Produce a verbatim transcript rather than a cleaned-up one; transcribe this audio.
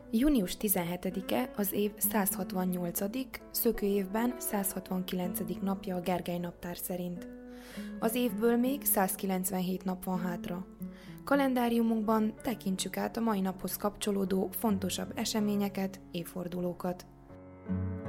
Június tizenhetedike az év száz hatvannyolcadik szökőévben száz hatvankilencedik napja a Gergely naptár szerint. Az évből még száz kilencvenhét nap van hátra. Kalendáriumunkban tekintsük át a mai naphoz kapcsolódó fontosabb eseményeket, évfordulókat.